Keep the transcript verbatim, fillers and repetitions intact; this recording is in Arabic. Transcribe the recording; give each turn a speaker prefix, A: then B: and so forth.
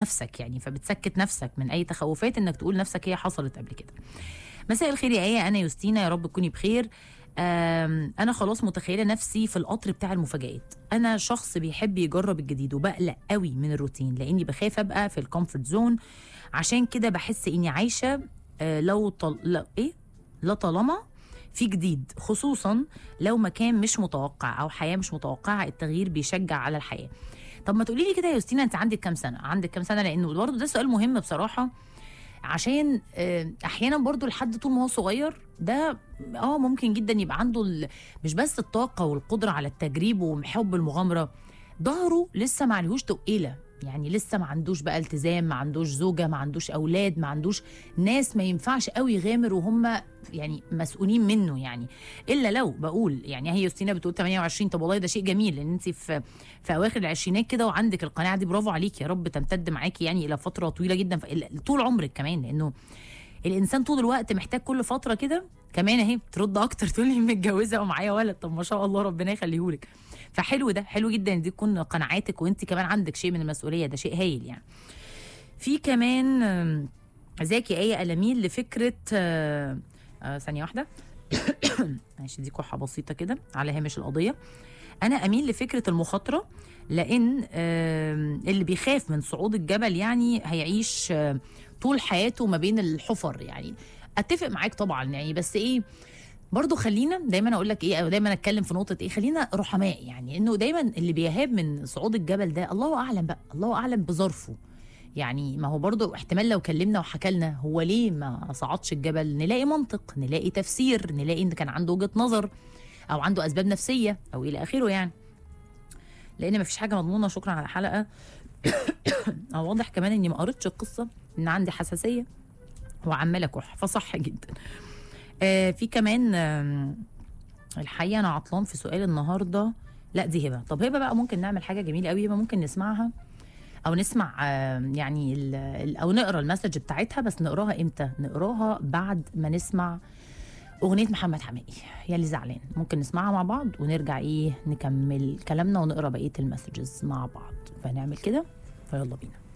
A: نفسك يعني، فبتسكت نفسك من اي تخوفات انك تقول نفسك هي حصلت قبل كده. مساء الخير يا ايه، انا يوستينا، يا رب تكوني بخير. انا خلاص متخيله نفسي في القطر بتاع المفاجآت. انا شخص بيحب يجرب الجديد وبقلق قوي من الروتين لاني بخاف ابقى في الكومفورت زون، عشان كده بحس اني عايشه آه لو طل... لا ايه لا طالما في جديد، خصوصا لو مكان مش متوقع او حياه مش متوقعه، التغيير بيشجع على الحياه. طب ما تقولي لي كده يا يوستينا، انت عندك كام سنه؟ عندك كام سنه؟ لانه برضه ده سؤال مهم بصراحه، عشان احيانا برضو الحد طول ما هو صغير ده اه ممكن جدا يبقى عنده مش بس الطاقه والقدره على التجريب وحب المغامره، ظهره لسه ما عليهوش تقيله، يعني لسه ما عندوش بقى التزام، ما عندوش زوجه، ما عندوش اولاد، ما عندوش ناس ما ينفعش قوي يغامر وهم يعني مسؤولين منه، يعني الا لو بقول يعني هي يوستينا بتقول ثمانية وعشرين، طب والله ده شيء جميل لان انت في في اواخر العشرينات كده وعندك القناعه دي، برافو عليكي، يا رب تمتد معاكي يعني الى فتره طويله جدا، طول عمرك كمان، لانه الانسان طول الوقت محتاج كل فتره كده كمان اهي بترد اكتر تقول لي متجوزه ومعايا ولد، طب ما شاء الله ربنا يخليهولك. فحلو ده، حلو جدا دي تكون قناعاتك وانت كمان عندك شيء من المسؤوليه، ده شيء هايل يعني. في كمان زكي ايه الاميل لفكره آه آه ثانيه واحده ماشي، دي كحه بسيطه كده على هامش القضيه. انا اميل لفكره المخاطره، لان آه اللي بيخاف من صعود الجبل يعني هيعيش آه طول حياته ما بين الحفر يعني. اتفق معاك طبعا يعني، بس ايه برضو خلينا دايما اقول لك ايه، او دايما اتكلم في نقطه ايه، خلينا رحماء يعني، انه دايما اللي بيهاب من صعود الجبل ده الله اعلم بقى، الله اعلم بظرفه يعني. ما هو برضو احتمال لو كلمنا وحكى لنا هو ليه ما صعدش الجبل نلاقي منطق، نلاقي تفسير، نلاقي ان كان عنده وجهه نظر او عنده اسباب نفسيه او الى اخره يعني، لان ما فيش حاجه مضمونه. شكرا على الحلقه. او واضح كمان اني ما قريتش القصه، ان عندي حساسيه وعماله كح، فصح جدا. آه في كمان آه الحقيقه انا عطلان في سؤال النهارده، لا دي هبه. طب هبه بقى ممكن نعمل حاجه جميله قوي، هبه ممكن نسمعها او نسمع آه يعني ال ال او نقرا المسج بتاعتها، بس نقراها امتى؟ نقراها بعد ما نسمع اغنيه محمد حماقي يا اللي زعلان. ممكن نسمعها مع بعض ونرجع ايه نكمل كلامنا ونقرا بقيه المسجز مع بعض، فنعمل كده، فيلا بينا.